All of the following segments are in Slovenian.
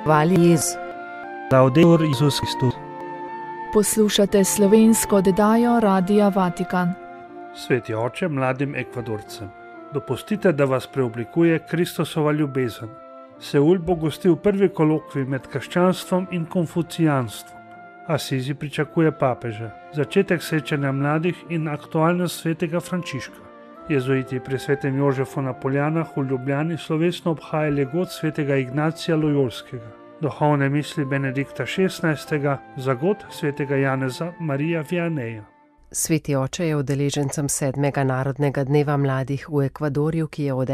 Hvali Jezu. Laudetur Jezus Kristus. Poslušate slovensko oddajo Radia Vatikan. Sveti oče mladim Ekvadorcem, dopustite, da vas preoblikuje Kristusova ljubezen. Seul bo gostil prvi kolokvij med krščanstvom in konfucijanstvom. Asizi pričakuje papeža, začetek srečanja mladih in aktualnost svetega Frančiška. Jezuiti pri svetem Jožefu na Poljanah v Ljubljani slovesno obhajali god svetega Ignacija Lojolskega, duhovne misli Benedikta XVI, za god svetega Janeza Marija Vianeja. Sveti oče je udeležencem 7. narodnega dneva mladih v Ekvadorju, ki je od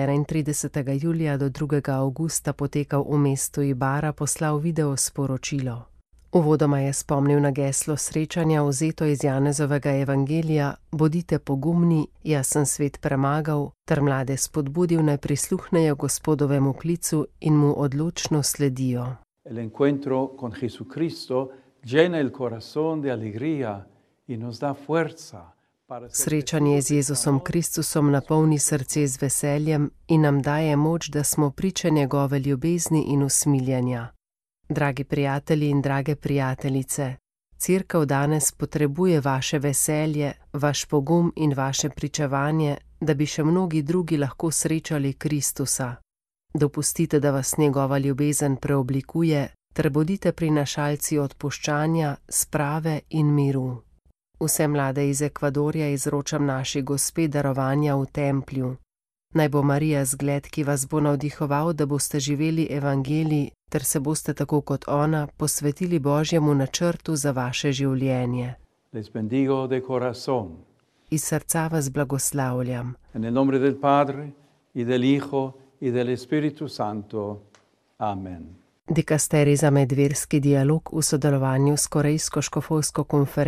31. julija do 2. avgusta potekal v mestu Ibara, poslal video sporočilo. Uvodoma je spomnil na geslo srečanja, vzeto iz Janezovega evangelija: Bodite pogumni, jaz sem svet premagal, ter mlade spodbudil, naj prisluhnejo Gospodovemu klicu in mu odločno sledijo. El encuentro con Jesucristo llena el corazón de alegría y nos da fuerza. Srečanje z Jezusom Kristusom napolni srce z veseljem in nam daje moč, da smo priče njegove ljubezni in usmiljenja. Dragi prijatelji in drage prijateljice, Cerkev danes potrebuje vaše veselje, vaš pogum in vaše pričevanje, da bi še mnogi drugi lahko srečali Kristusa. Dopustite, da vas njegova ljubezen preoblikuje, ter bodite prinašalci odpuščanja, sprave in miru. Vse mlade iz Ekvadorja izročam naši Gospe darovanja v templju. Naj bo Marija zgled, ki vas bo navdihoval, da boste živeli evangelij, ter se boste tako kot ona posvetili Božjemu načrtu za vaše življenje. Les bendigo de corazón. Iz srca vas blagoslavljam. En el nombre del Padre, y del Hijo, y del Espíritu Santo. Amen. Dikasterij za medverski dialog v sodelovanju s Korejsko škofovsko konferenco